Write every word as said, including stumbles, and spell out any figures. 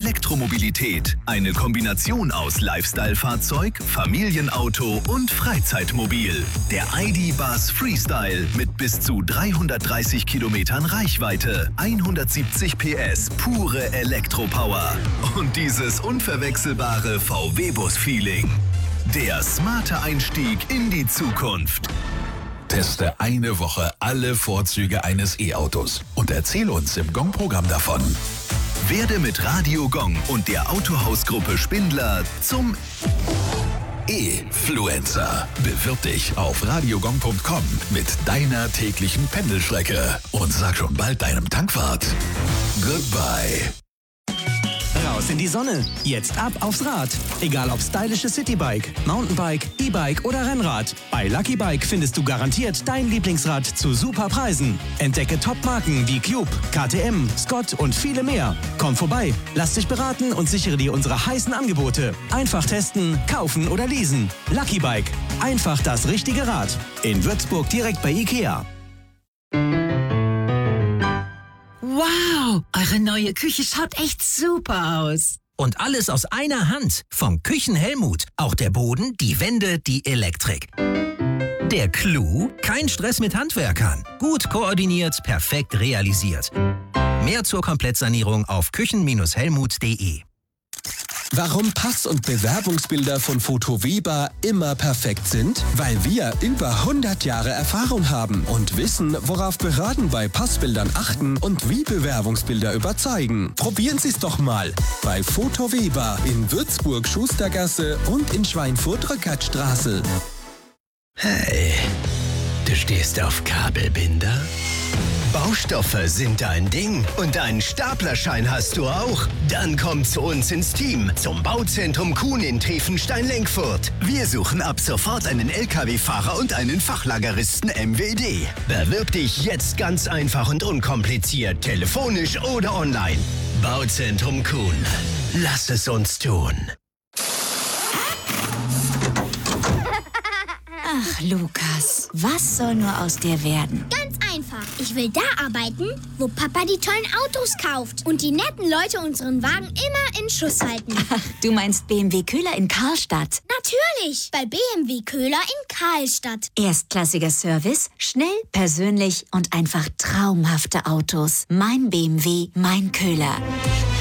Elektromobilität. Eine Kombination aus Lifestyle-Fahrzeug, Familienauto und Freizeitmobil. Der I D. Buzz Freestyle mit bis zu dreihundertdreißig Kilometern Reichweite, hundertsiebzig P S, pure Elektropower und dieses unverwechselbare V W-Bus-Feeling. Der smarte Einstieg in die Zukunft. Teste eine Woche alle Vorzüge eines E-Autos und erzähl uns im Gong-Programm davon. Werde mit Radio Gong und der Autohausgruppe Spindler zum E-Fluencer. Bewirb dich auf radiogong punkt com mit deiner täglichen Pendelstrecke und sag schon bald deinem Tankwart Goodbye. Raus in die Sonne. Jetzt ab aufs Rad. Egal ob stylisches Citybike, Mountainbike, E-Bike oder Rennrad. Bei Lucky Bike findest du garantiert dein Lieblingsrad zu super Preisen. Entdecke Top-Marken wie Cube, K T M, Scott und viele mehr. Komm vorbei, lass dich beraten und sichere dir unsere heißen Angebote. Einfach testen, kaufen oder leasen. Lucky Bike. Einfach das richtige Rad. In Würzburg direkt bei Ikea. Wow, eure neue Küche schaut echt super aus. Und alles aus einer Hand. Vom Küchenhelmut. Auch der Boden, die Wände, die Elektrik. Der Clou? Kein Stress mit Handwerkern. Gut koordiniert, perfekt realisiert. Mehr zur Komplettsanierung auf küchen helmut punkt de. Warum Pass- und Bewerbungsbilder von Foto Weber immer perfekt sind? Weil wir über hundert Jahre Erfahrung haben und wissen, worauf Behörden bei Passbildern achten und wie Bewerbungsbilder überzeugen. Probieren Sie es doch mal bei Foto Weber in Würzburg Schustergasse und in Schweinfurt Rückertstraße. Hey, du stehst auf Kabelbinder? Baustoffe sind dein Ding und einen Staplerschein hast du auch. Dann komm zu uns ins Team, zum Bauzentrum Kuhn in Triefenstein-Lenkfurt. Wir suchen ab sofort einen L K W-Fahrer und einen Fachlageristen M W D. Bewirb dich jetzt ganz einfach und unkompliziert, telefonisch oder online. Bauzentrum Kuhn. Lass es uns tun. Ach, Lukas, was soll nur aus dir werden? Ganz einfach. Ich will da arbeiten, wo Papa die tollen Autos kauft und die netten Leute unseren Wagen immer in Schuss halten. Ach, du meinst B M W Köhler in Karlstadt? Natürlich, bei B M W Köhler in Karlstadt. Erstklassiger Service, schnell, persönlich und einfach traumhafte Autos. Mein B M W, mein Köhler.